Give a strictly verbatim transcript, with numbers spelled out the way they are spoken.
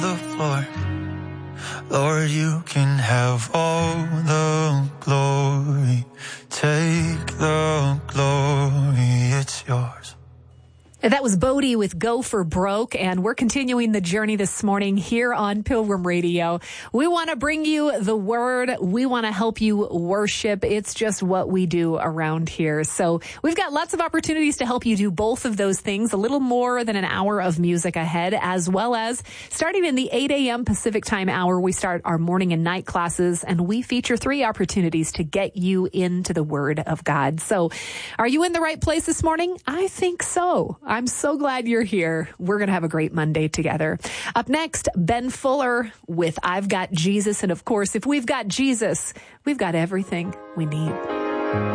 the floor. Lord, you can have all the glory. Take the glory, it's yours. That was Bodie with Go for Broke, and we're continuing the journey this morning here on Pilgrim Radio. We want to bring you the word. We want to help you worship. It's just what we do around here. So we've got lots of opportunities to help you do both of those things, a little more than an hour of music ahead, as well as starting in the eight a.m. Pacific time hour, we start our morning and night classes, and we feature three opportunities to get you into the Word of God. So are you in the right place this morning? I think so. I'm so glad you're here. We're going to have a great Monday together. Up next, Ben Fuller with I've Got Jesus. And of course, if we've got Jesus, we've got everything we need.